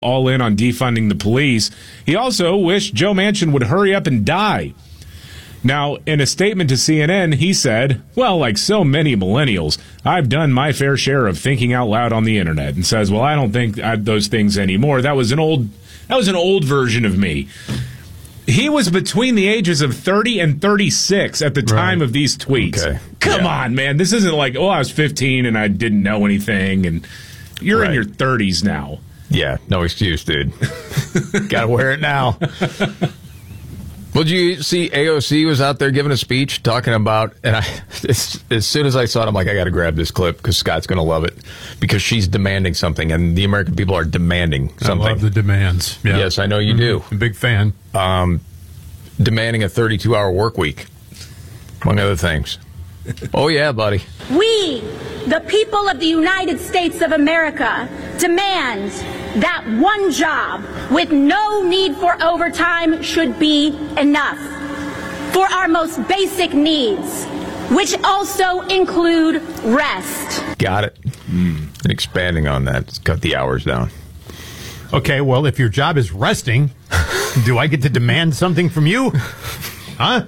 all in on defunding the police. He also wished Joe Manchin would hurry up and die. Now, in a statement to CNN, he said, well, like so many millennials, I've done my fair share of thinking out loud on the internet, and says, well, I don't think those things anymore. That was an old version of me. He was between the ages of 30 and 36 at the time of these tweets. Okay. Come on, man. This isn't like, I was 15 and I didn't know anything, and you're in your 30s now. Yeah, no excuse, dude. Gotta wear it now. Well, did you see AOC was out there giving a speech talking about, and as soon as I saw it, I'm like, I got to grab this clip because Scott's going to love it because she's demanding something, and the American people are demanding something. I love the demands. Yeah. Yes, I know you do. I'm a big fan. Demanding a 32-hour work week, among other things. Oh, yeah, buddy. We, the people of the United States of America, demand that one job with no need for overtime should be enough for our most basic needs, which also include rest. Got it. And expanding on that, let's cut the hours down. Okay, well, if your job is resting, do I get to demand something from you? Huh?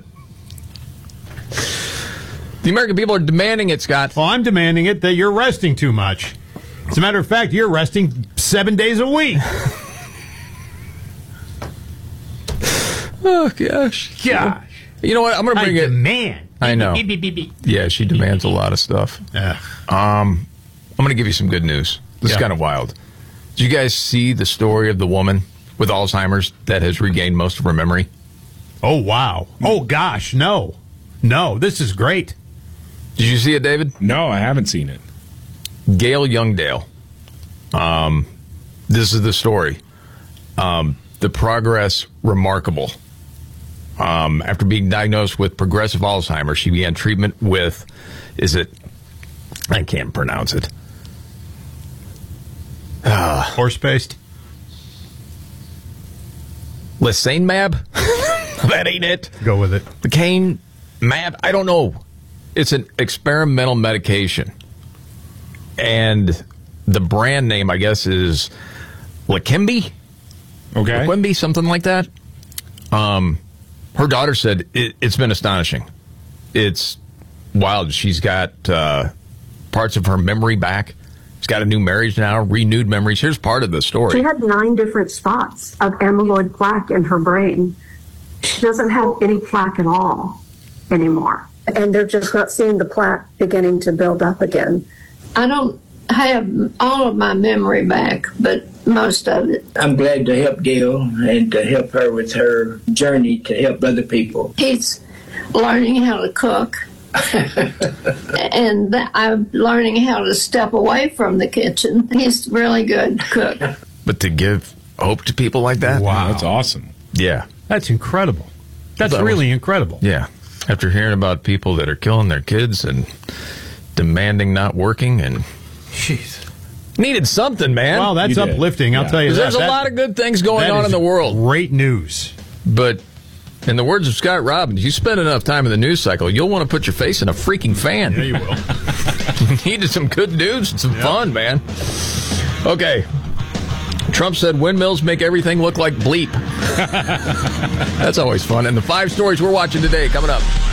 The American people are demanding it, Scott. Well, I'm demanding it that you're resting too much. As a matter of fact, you're resting 7 days a week. Oh, gosh. You know what? I'm going to bring it. Demand. I know. Yeah, she demands a lot of stuff. I'm going to give you some good news. This is kind of wild. Did you guys see the story of the woman with Alzheimer's that has regained most of her memory? Oh, wow. Oh, gosh, no. No, this is great. Did you see it, David? No, I haven't seen it. Gail Youngdale. This is the story. The progress, remarkable. After being diagnosed with progressive Alzheimer's, she began treatment with, I can't pronounce it. Horse paste? Lecanemab? That ain't it. Go with it. Lecanemab? I don't know. It's an experimental medication. And the brand name, I guess, is Leqembi? Okay. Leqembi, something like that. Her daughter said it's been astonishing. It's wild. She's got parts of her memory back. She's got a new marriage now, renewed memories. Here's part of the story. She had 9 different spots of amyloid plaque in her brain. She doesn't have any plaque at all anymore. And they're just not seeing the plaque beginning to build up again. I don't have all of my memory back, but most of it. I'm glad to help Gail and to help her with her journey to help other people. He's learning how to cook, and I'm learning how to step away from the kitchen. He's a really good cook. But to give hope to people like that? Wow, that's awesome. Yeah. That's incredible. That's really incredible. Yeah. After hearing about people that are killing their kids and demanding not working and... Jeez. Needed something, man. Well, that's uplifting, I'll tell you that. There's a lot of good things going on in the world. Great news. But in the words of Scott Robbins, you spend enough time in the news cycle, you'll want to put your face in a freaking fan. Yeah, you will. Needed some good news and some fun, man. Okay. Trump said windmills make everything look like bleep. That's always fun. And the 5 stories we're watching today coming up.